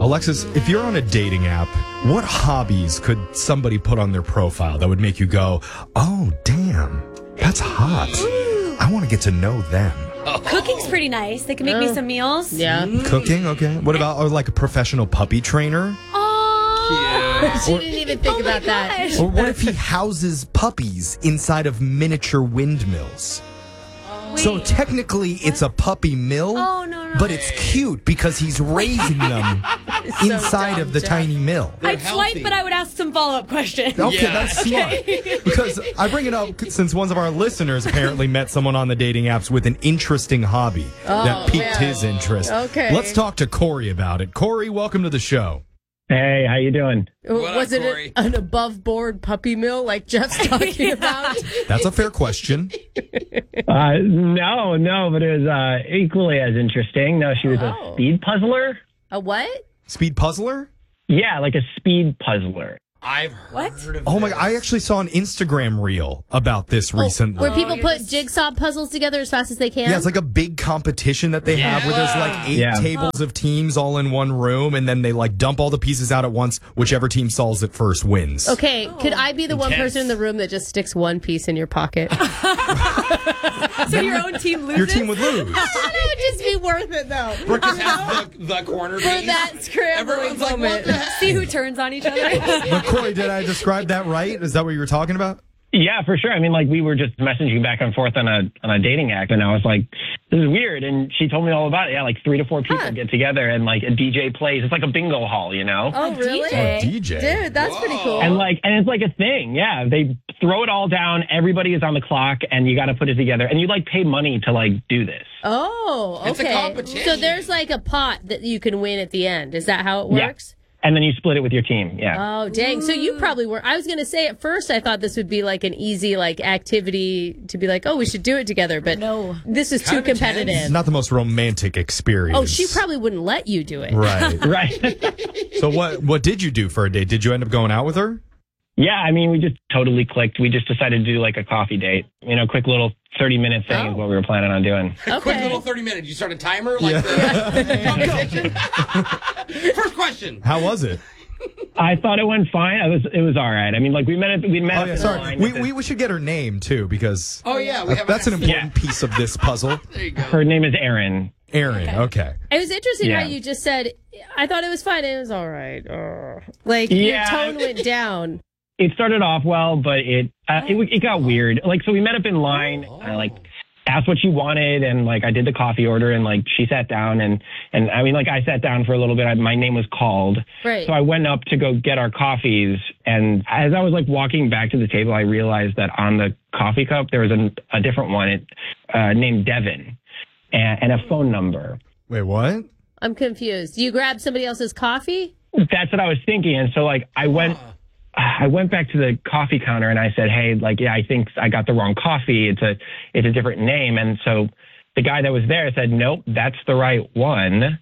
Alexis, if you're on a dating app, what hobbies could somebody put on their profile that would make you go, oh, damn, that's hot. I want to get to know them. Cooking's pretty nice. They can make me some meals. Yeah. Cooking, okay. What about like a professional puppy trainer? She didn't even think about that. Or what if he houses puppies inside of miniature windmills? So technically it's a puppy mill, but it's cute because he's raising them inside of the tiny mill. I'd swipe, but I would ask some follow-up questions. Okay, that's smart. Because I bring it up since one of our listeners apparently met someone on the dating apps with an interesting hobby that piqued his interest. Okay. Let's talk to Corey about it. Corey, welcome to the show. Hey, how you doing? Was it an above-board puppy mill like Jeff's talking about? That's a fair question. No, but it was equally as interesting. No, she was a speed puzzler. A what? Speed puzzler? Yeah, like a speed puzzler. I've heard of Oh my God, I actually saw an Instagram reel about this recently. Where people put jigsaw puzzles together as fast as they can? Yeah, it's like a big competition that they have where there's like 8 tables of teams all in one room, and then they like dump all the pieces out at once. Whichever team solves it first wins. Okay, could I be the one person in the room that just sticks one piece in your pocket? So your own team loses? Your team would lose. It would just be worth it, though. Brooke just has the corner For piece. that scrambling Everyone's like, moment. what the heck? See who turns on each other? But Corey, did I describe that right? Is that what you were talking about? Yeah, for sure. I mean, like we were just messaging back and forth on a dating app, and I was like, "This is weird." And she told me all about it. Yeah, like 3 to 4 people get together, and like a DJ plays. It's like a bingo hall, you know? Oh, really? DJ. Dude, that's pretty cool. And it's like a thing. Yeah, they throw it all down. Everybody is on the clock, and you got to put it together. And you like pay money to like do this. Oh, okay. It's a competition. So there's like a pot that you can win at the end. Is that how it works? And then you split it with your team. Yeah. Oh, dang. So you probably were. I was going to say at first I thought this would be like an easy like activity to be like, oh, we should do it together. But no, this is too competitive. Not the most romantic experience. Oh, she probably wouldn't let you do it. Right. Right. So what did you do for a date? Did you end up going out with her? Yeah, I mean, we just totally clicked. We just decided to do like a coffee date. You know, quick little 30-minute thing is what we were planning on doing. Quick little 30 minutes. You start a timer like the competition? First question. How was it? I thought it went fine. It was all right. I mean, like we met at the Sorry. line. We should get her name too, because that's an important piece of this puzzle. There you go. Her name is Erin. Erin, okay. It was interesting how you just said, I thought it was fine. It was all right. Like your tone went down. It started off well, but it got weird. Like, so we met up in line. I like asked what she wanted, and like I did the coffee order, and like she sat down, and I mean, like I sat down for a little bit. My name was called, right? So I went up to go get our coffees, and as I was like walking back to the table, I realized that on the coffee cup there was a different one, named Devin, and a phone number. Wait, what? I'm confused. You grabbed somebody else's coffee? That's what I was thinking, and so like I went back to the coffee counter and I said, hey, like, yeah, I think I got the wrong coffee. It's a different name. And so the guy that was there said, nope, that's the right one.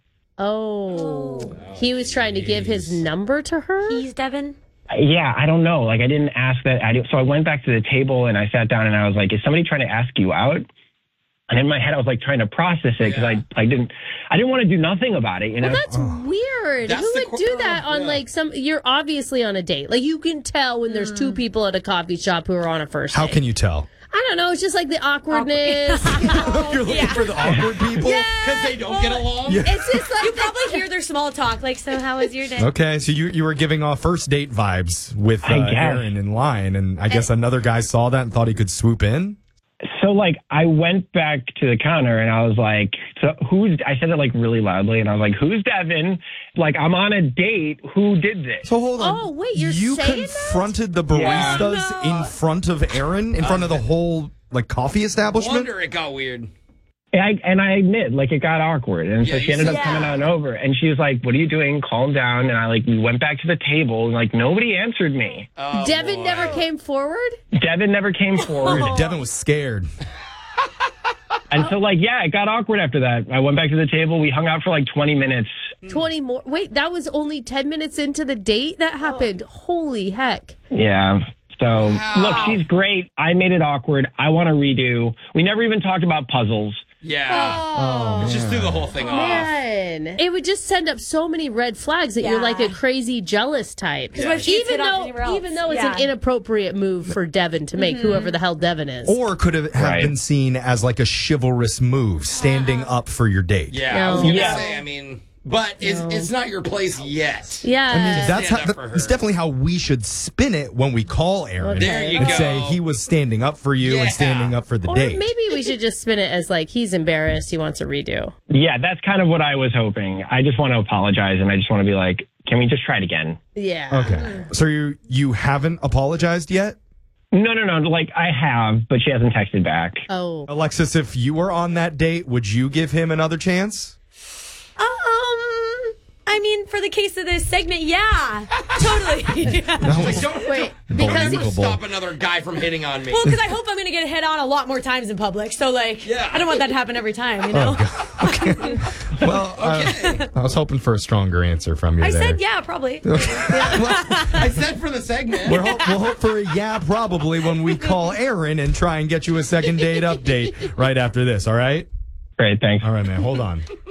Oh, he was trying to give his number to her? He's Devin? Yeah, I don't know. Like, I didn't ask that. So I went back to the table and I sat down and I was like, is somebody trying to ask you out? And in my head, I was like trying to process it because I didn't want to do nothing about it. You know, well, that's weird. Who would do that on like you're obviously on a date. Like you can tell when there's 2 people at a coffee shop who are on a first date. How can you tell? I don't know. It's just like the awkwardness. You're looking for the awkward people? Because they don't get along? It's just like you probably hear their small talk. Like, so how was your day? Okay, so you were giving off first date vibes with Erin in line, and I guess another guy saw that and thought he could swoop in? So, like, I went back to the counter and I was like, I said it like really loudly and I was like, who's Devin? Like, I'm on a date. Who did this? So hold on. Oh, wait, you confronted the baristas in front of Erin, in front of the whole, like, coffee establishment? No wonder it got weird. And I admit, like, it got awkward. And so she ended up coming on over. And she was like, what are you doing? Calm down. And we went back to the table. And, like, nobody answered me. Oh, Devin never came forward? Devin never came forward. Devin was scared. And so, like, it got awkward after that. I went back to the table. We hung out for, like, 20 minutes. 20 more? Wait, that was only 10 minutes into the date that happened? Holy heck. Yeah. So, look, she's great. I made it awkward. I want to redo. We never even talked about puzzles. Yeah. Just threw the whole thing off. Man. It would just send up so many red flags that you're like a crazy jealous type. Yeah. Even though it's an inappropriate move for Devin to make, whoever the hell Devin is. Or could have been seen as like a chivalrous move, standing up for your date. Yeah, I was going to say, I mean... But it's not your place yet. Yeah. I mean, that's definitely how we should spin it when we call Aaron. There you and go. say he was standing up for you and standing up for the date. Or maybe we should just spin it as like he's embarrassed, he wants a redo. Yeah, that's kind of what I was hoping. I just want to apologize, and I just want to be like, can we just try it again? Yeah. Okay. So you haven't apologized yet? No. Like, I have, but she hasn't texted back. Oh. Alexis, if you were on that date, would you give him another chance? I mean, for the case of this segment, yeah, totally. Wait, because don't stop another guy from hitting on me. Well, because I hope I'm going to get hit on a lot more times in public. So, like, I don't want that to happen every time, you know? Okay. Well, I was hoping for a stronger answer from you I there. said, yeah, probably. I said for the segment. We'll hope for a yeah, probably, when we call Aaron and try and get you a second date update right after this, all right? Great, thanks. All right, man, hold on.